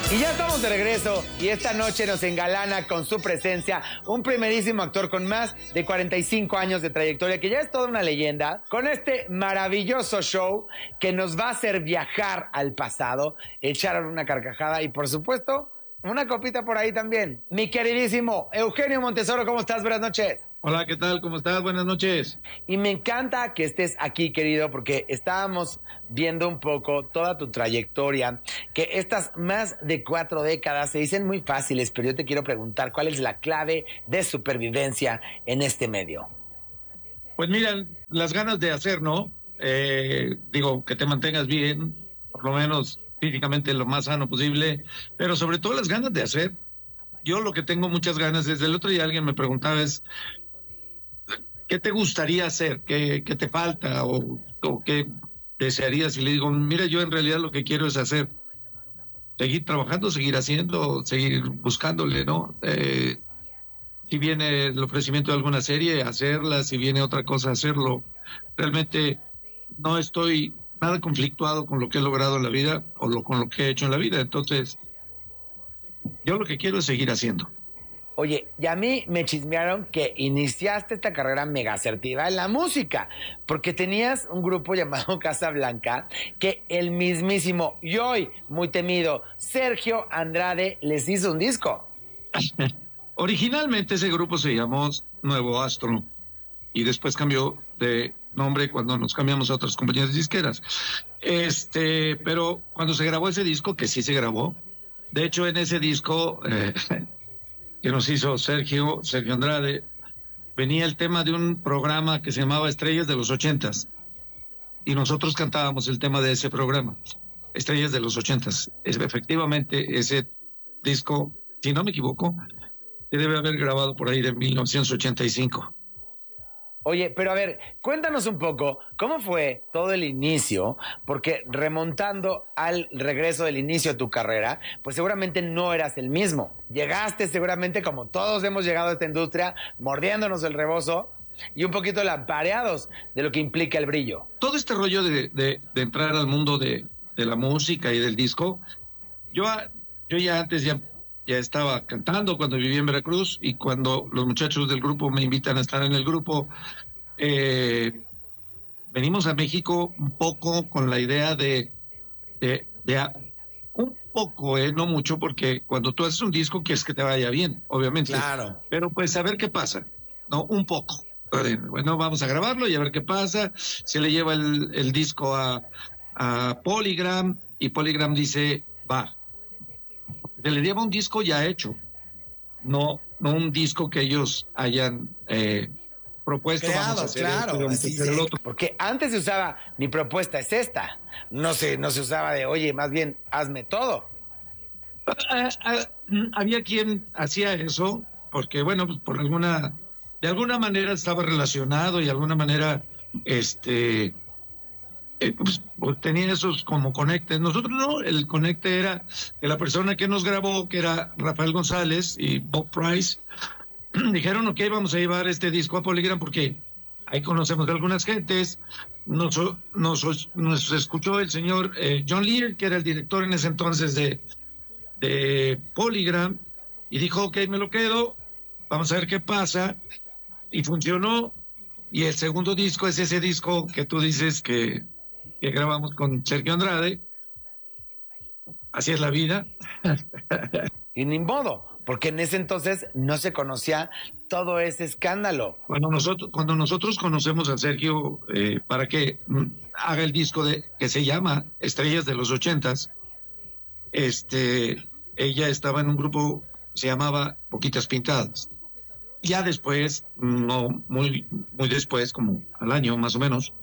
Y ya estamos de regreso y esta noche nos engalana con su presencia un primerísimo actor con más de 45 años de trayectoria, que ya es toda una leyenda, con este maravilloso show que nos va a hacer viajar al pasado, echar una carcajada y por supuesto una copita por ahí también. Mi queridísimo Eugenio Montesoro, ¿cómo estás? Buenas noches. Hola, ¿qué tal? ¿Cómo estás? Buenas noches. Y me encanta que estés aquí, querido, porque estábamos viendo un poco toda tu trayectoria, que estas más de 4 décadas se dicen muy fáciles, pero yo te quiero preguntar, ¿cuál es la clave de supervivencia en este medio? Pues mira, las ganas de hacer, ¿no? Digo, que te mantengas bien, por lo menos físicamente lo más sano posible, pero sobre todo las ganas de hacer. Yo lo que tengo muchas ganas, desde el otro día alguien me preguntaba es, ¿qué te gustaría hacer? ¿Qué te falta? ¿O qué desearías? Y le digo, mira, yo en realidad lo que quiero es hacer, seguir trabajando, seguir haciendo, seguir buscándole, ¿no? Si viene el ofrecimiento de alguna serie, hacerla, si viene otra cosa, hacerlo. Realmente no estoy nada conflictuado con lo que he logrado en la vida o con lo que he hecho en la vida. Entonces, yo lo que quiero es seguir haciendo. Oye, y a mí me chismearon que iniciaste esta carrera mega asertiva en la música, porque tenías un grupo llamado Casa Blanca, que el mismísimo y hoy muy temido Sergio Andrade les hizo un disco. Originalmente ese grupo se llamó Nuevo Astro y después cambió de nombre cuando nos cambiamos a otras compañías disqueras. Pero cuando se grabó ese disco, que sí se grabó, de hecho en ese disco que nos hizo Sergio Andrade, venía el tema de un programa que se llamaba Estrellas de los 80s y nosotros cantábamos el tema de ese programa, Estrellas de los 80s. Efectivamente, ese disco, si no me equivoco, se debe haber grabado por ahí de 1985. Oye, pero a ver, cuéntanos un poco, ¿cómo fue todo el inicio? Porque remontando al regreso del inicio de tu carrera, pues seguramente no eras el mismo. Llegaste seguramente, como todos hemos llegado a esta industria, mordiéndonos el rebozo y un poquito lampareados de lo que implica el brillo. Todo este rollo de entrar al mundo de la música y del disco, yo ya antes ya estaba cantando cuando vivía en Veracruz, y cuando los muchachos del grupo me invitan a estar en el grupo, venimos a México un poco con la idea de un poco, no mucho, porque cuando tú haces un disco quieres que te vaya bien, obviamente. Claro. Pero pues a ver qué pasa, ¿no? Un poco. Bueno, vamos a grabarlo y a ver qué pasa. Se le lleva el disco a Polygram y Polygram dice, va. Se le lleva un disco ya hecho, no un disco que ellos hayan propuesto. Creado, vamos a hacer claro, esto, vamos a hacer el otro. Porque antes se usaba, mi propuesta es esta, no se usaba de, oye, más bien, hazme todo. Había quien hacía eso, porque bueno, pues de alguna manera estaba relacionado y de alguna manera, pues tenía esos como conectes. Nosotros no, el conecte era que la persona que nos grabó, que era Rafael González y Bob Price, dijeron, ok, vamos a llevar este disco a Polygram porque ahí conocemos a algunas gentes. Nos escuchó el señor John Lear, que era el director en ese entonces de Polygram, y dijo, ok, me lo quedo, vamos a ver qué pasa, y funcionó. Y el segundo disco es ese disco que tú dices que grabamos con Sergio Andrade. Así es la vida. Y ni modo, porque en ese entonces no se conocía todo ese escándalo. Cuando nosotros conocemos a Sergio para que haga el disco que se llama Estrellas de los 80s, ella estaba en un grupo, se llamaba Poquitas Pintadas. Ya después, no muy después, como al año más o menos,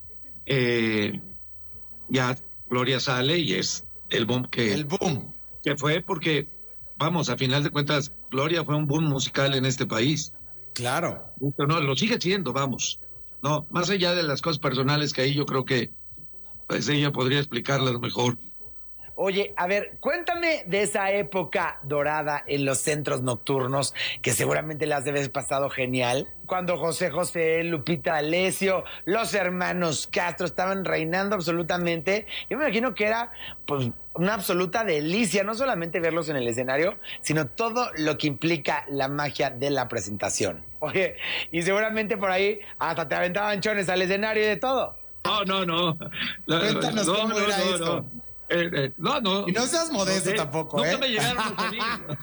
ya Gloria sale y es el boom que fue, porque vamos, a final de cuentas Gloria fue un boom musical en este país. Claro. No, lo sigue siendo, vamos. No, más allá de las cosas personales que ahí yo creo que pues ella podría explicarlas mejor. Oye, a ver, cuéntame de esa época dorada en los centros nocturnos, que seguramente las debes pasado genial. Cuando José José, Lupita D'Alessio, los hermanos Castro estaban reinando absolutamente. Yo me imagino que era, pues, una absoluta delicia, no solamente verlos en el escenario, sino todo lo que implica la magia de la presentación. Oye, y seguramente por ahí hasta te aventaban chones al escenario y de todo. No. Cuéntanos cómo era eso. No. Y no seas modesto tampoco, Nunca me llegaron a pedir.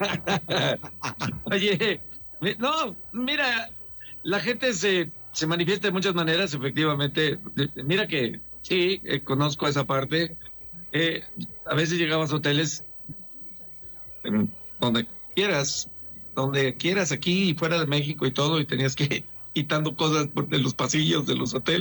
Oye, no, mira, la gente se manifiesta de muchas maneras, efectivamente. Mira que sí, conozco esa parte. A veces llegabas a hoteles donde quieras, aquí y fuera de México y todo, y tenías que ir quitando cosas de los pasillos de los hoteles.